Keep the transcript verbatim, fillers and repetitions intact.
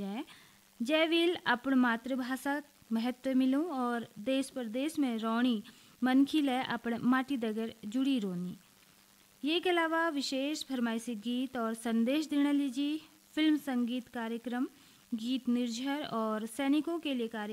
जाए। जयवील अपन मातृभाषा महत्व मिलूं और देश प्रदेश में रौणी मनखी लय अपन माटी दगर जुड़ी रोनी। ये के अलावा विशेष फरमाइशी गीत और संदेश देने लीजिए फिल्म संगीत कार्यक्रम, गीत निर्झर और सैनिकों के लिए कार्यक्रम